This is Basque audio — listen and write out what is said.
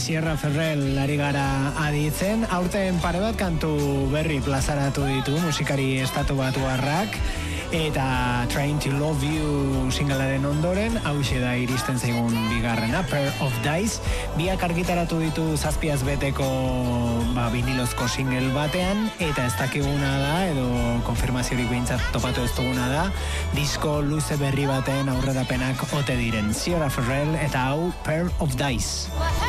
Sierra Ferrell ari gara aditzen, aurten pare bat kantu berri plazaratu ditu musikari estatu batuarrak, eta Trying to Love You singalaren ondoren, hauxe da iristen zaigun bigarrena, Pair of Dice, biak argitaratu ditu 7 beteko vinilozko single batean, eta ez dakiguna da, edo konfirmaziorik behintzat topatu ez duguna da, disko luze berri baten aurrerapenak ote diren. Sierra Ferrell eta hau Pair of Dice.